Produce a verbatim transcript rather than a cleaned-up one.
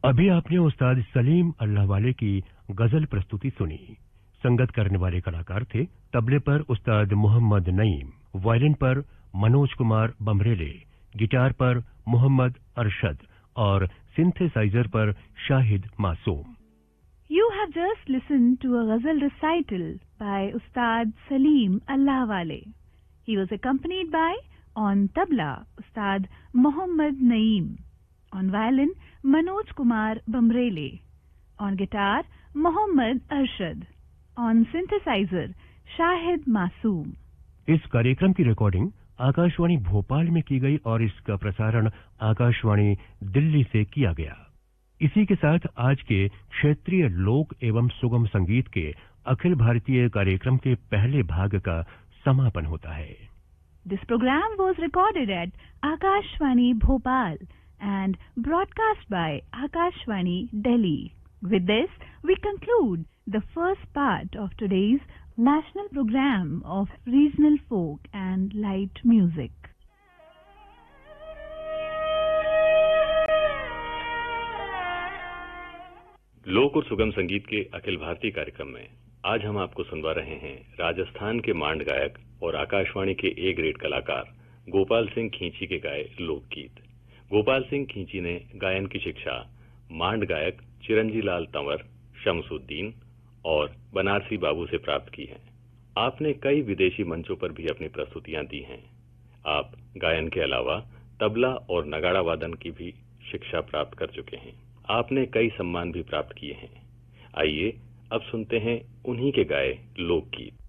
अभी आपने उस्ताद सलीम अल्लाहवाले की गजल प्रस्तुति सुनी। संगत करने वाले कलाकार थे तबले पर उस्ताद मोहम्मद नईम, वायलिन पर मनोज कुमार बमरेले, गिटार पर मोहम्मद अरशद और सिंथेसाइजर पर शाहिद मासूम। You have just listened to a ghazal recital by Ustad Salim Allahwale. He was accompanied by, on tabla, Ustad Mohammad Naeem, on violin, Manoj Kumar Bamrele, on guitar, Mohammad Arshad, on synthesizer, Shahid Masoom. इस कार्यक्रम की recording Akashvani Bhopal में की गई और इसका प्रसारण आकाशवाणी दिल्ली से किया गया। इसी के साथ आज के क्षेत्रीय लोक एवं सुगम संगीत के अखिल भारतीय कार्यक्रम के पहले भाग का समापन होता है। This program was recorded at Akashvani Bhopal and broadcast by Akashvani Delhi. With this, we conclude the first part of today's national program of regional folk and light music. लोक और सुगम संगीत के अखिल भारतीय कार्यक्रम में आज हम आपको सुनवा रहे हैं राजस्थान के मांड गायक और आकाशवाणी के ए ग्रेड कलाकार गोपाल सिंह खींची के गाए लोकगीत। गोपाल सिंह खींची ने गायन की शिक्षा मांड गायक चिरंजी लाल तंवर, शमसुद्दीन और बनारसी बाबू से प्राप्त की है। आपने कई विदेशी मंचों पर भी अपनी प्रस्तुतियां दी हैं। आप गायन के अलावा तबला और नगाड़ा वादन की भी शिक्षा प्राप्त कर चुके हैं। आपने कई सम्मान भी प्राप्त किए हैं। आइए अब सुनते हैं उन्हीं के गाए लोकगीत।